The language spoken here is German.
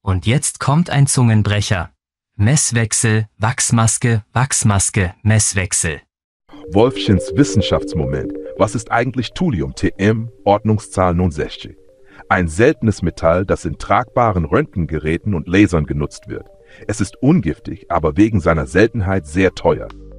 Und jetzt kommt ein Zungenbrecher. Messwechsel, Wachsmaske, Wachsmaske, Messwechsel. Wolfchens Wissenschaftsmoment. Was ist eigentlich Thulium TM, Ordnungszahl 69? Ein seltenes Metall, das in tragbaren Röntgengeräten und Lasern genutzt wird. Es ist ungiftig, aber wegen seiner Seltenheit sehr teuer.